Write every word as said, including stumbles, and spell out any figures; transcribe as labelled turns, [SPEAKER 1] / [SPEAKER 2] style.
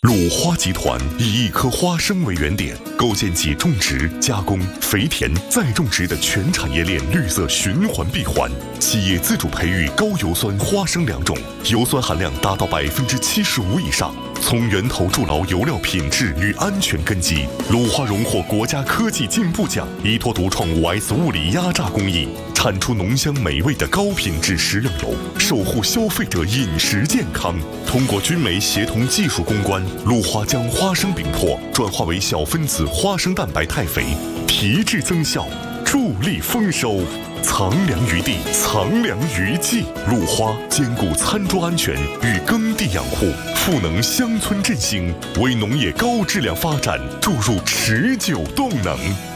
[SPEAKER 1] 鲁花集团以一颗花生为原点，构建起种植、加工、肥田、再种植的全产业链绿色循环闭环。企业自主培育高油酸花生良种，油酸含量达到百分之七十五以上。从源头筑牢油料品质与安全根基，鲁花荣获国家科技进步奖，依托独创 五 S 物理压榨工艺，产出浓香美味的高品质食用油，守护消费者饮食健康。通过军媒协同技术攻关，鲁花将花生饼粕转化为小分子花生蛋白肽肥，提质增效，助力丰收。藏粮于地，藏粮于技。鲁花兼顾餐桌安全与耕地养护，赋能乡村振兴，为农业高质量发展注入持久动能。